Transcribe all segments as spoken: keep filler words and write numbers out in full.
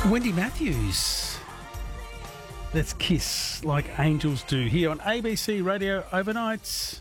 Wendy Matthews. Let's kiss like angels do here on A B C Radio Overnights.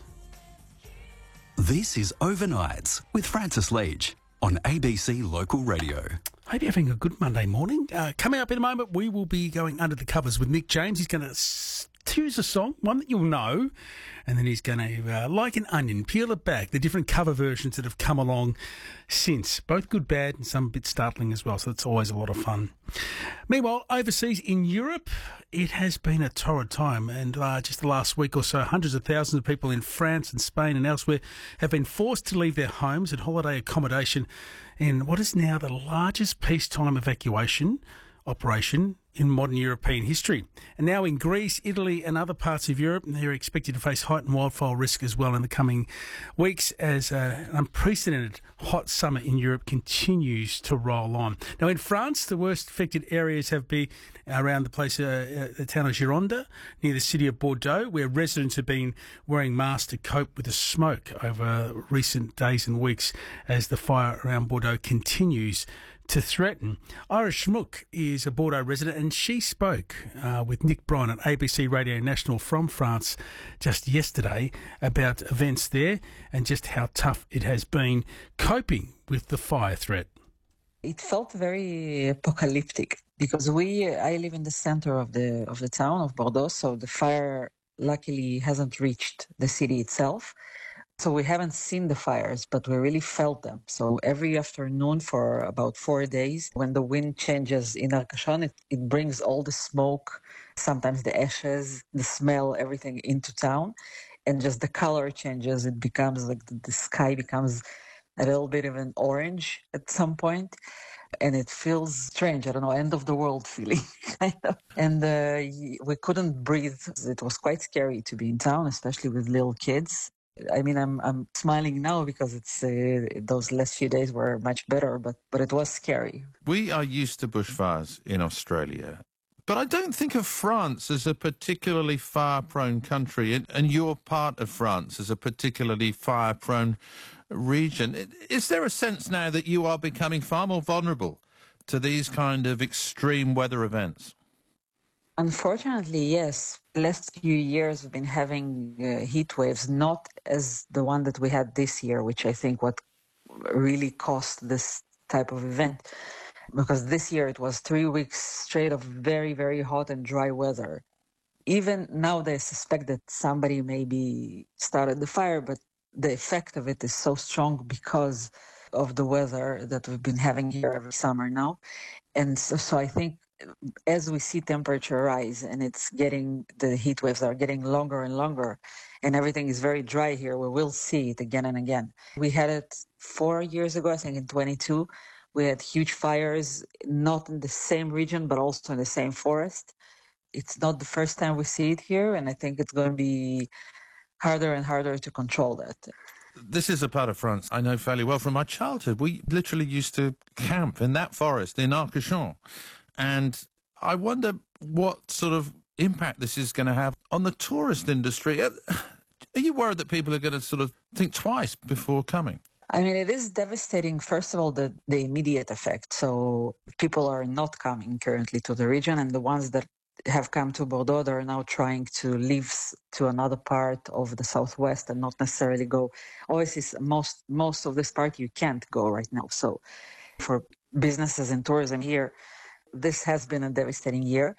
This is Overnights with Francis Leach on A B C Local Radio. Hope you're having a good Monday morning. Uh, coming up in a moment, we will be going under the covers with Nick James. He's going to s- choose a song, one that you'll know, and then he's going to, uh, like an onion, peel it back, the different cover versions that have come along since. Both good, bad, and some a bit startling as well, so it's always a lot of fun. Meanwhile, overseas in Europe, it has been a torrid time, and uh, just the last week or so, hundreds of thousands of people in France and Spain and elsewhere have been forced to leave their homes and holiday accommodation in what is now the largest peacetime evacuation operation in modern European history. And now in Greece, Italy and other parts of Europe, they're expected to face heightened wildfire risk as well in the coming weeks as uh, an unprecedented hot summer in Europe continues to roll on. Now in France, the worst affected areas have been around the place, uh, uh, the town of Gironde, near the city of Bordeaux, where residents have been wearing masks to cope with the smoke over recent days and weeks as the fire around Bordeaux continues to threaten. Irish Schmuck is a Bordeaux resident, and she spoke uh, with Nick Bryan on A B C Radio National from France just yesterday about events there and just how tough it has been coping with the fire threat. It felt very apocalyptic because we, I live in the center of the of the town of Bordeaux, so the fire luckily hasn't reached the city itself. So we haven't seen the fires, but we really felt them. So every afternoon for about four days, when the wind changes in Arcachon, it, it brings all the smoke, sometimes the ashes, the smell, everything into town. And just the color changes. It becomes like the, the sky becomes a little bit of an orange at some point. And it feels strange. I don't know, end of the world feeling, kind of. And uh, we couldn't breathe. It was quite scary to be in town, especially with little kids. I mean, I'm I'm smiling now because it's uh, those last few days were much better, but, but it was scary. We are used to bushfires in Australia, but I don't think of France as a particularly fire-prone country, and, and your part of France as a particularly fire-prone region. Is there a sense now that you are becoming far more vulnerable to these kind of extreme weather events? Unfortunately, yes. The last few years we've been having uh, heat waves, not as the one that we had this year, which I think what really caused this type of event. Because this year it was three weeks straight of very, very hot and dry weather. Even now they suspect that somebody maybe started the fire, but the effect of it is so strong because of the weather that we've been having here every summer now. And so, so I think as we see temperature rise and it's getting, the heat waves are getting longer and longer and everything is very dry here, we will see it again and again. We had it four years ago, I think in twenty-two, we had huge fires, not in the same region, but also in the same forest. It's not the first time we see it here, and I think it's going to be harder and harder to control that. This is a part of France I know fairly well from my childhood. We literally used to camp in that forest in Arcachon. And I wonder what sort of impact this is going to have on the tourist industry. Are you worried that people are going to sort of think twice before coming? I mean, it is devastating, first of all, the, the immediate effect. So people are not coming currently to the region, and the ones that have come to Bordeaux, they're now trying to leave to another part of the southwest and not necessarily go. Obviously, most, most of this part you can't go right now. So for businesses and tourism here, this has been a devastating year.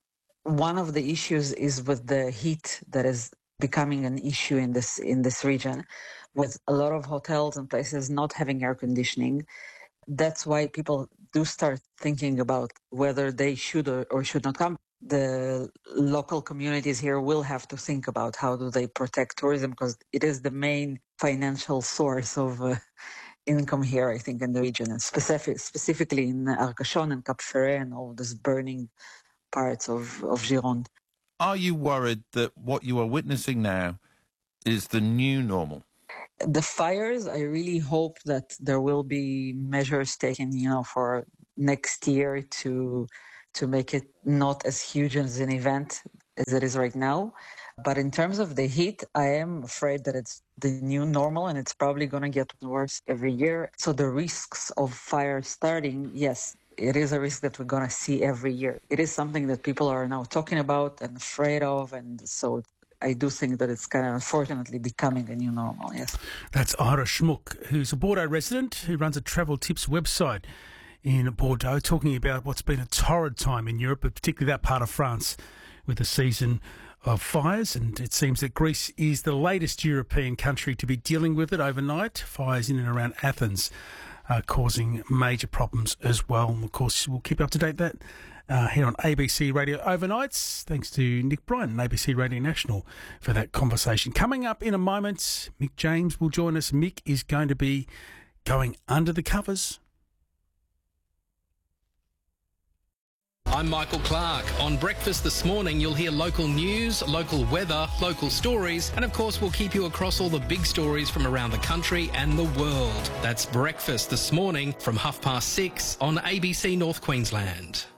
One of the issues is with the heat that is becoming an issue in this in this region, with a lot of hotels and places not having air conditioning. That's why people do start thinking about whether they should or, or should not come. The local communities here will have to think about how do they protect tourism, because it is the main financial source of uh, income here, I think, in the region, and specific, specifically in Arcachon and Cap Ferret and all these burning parts of, of Gironde. Are you worried that what you are witnessing now is the new normal? The fires, I really hope that there will be measures taken, you know, for next year to to make it not as huge as an event as it is right now. But in terms of the heat, I am afraid that it's the new normal and it's probably going to get worse every year. So the risks of fire starting, yes, it is a risk that we're going to see every year. It is something that people are now talking about and afraid of, and so I do think that it's kind of unfortunately becoming a new normal, yes. That's Ira Schmuck, who's a Bordeaux resident who runs a travel tips website in Bordeaux, talking about what's been a torrid time in Europe, but particularly that part of France, with the season of fires. And it seems that Greece is the latest European country to be dealing with it overnight. Fires in and around Athens are causing major problems as well. And of course, we'll keep up to date that uh, here on A B C Radio Overnights. Thanks to Nick Bryan and A B C Radio National for that conversation. Coming up in a moment, Mick James will join us. Mick is going to be going under the covers. I'm Michael Clark. On Breakfast this morning, you'll hear local news, local weather, local stories, and of course, we'll keep you across all the big stories from around the country and the world. That's Breakfast this morning from half past six on A B C North Queensland.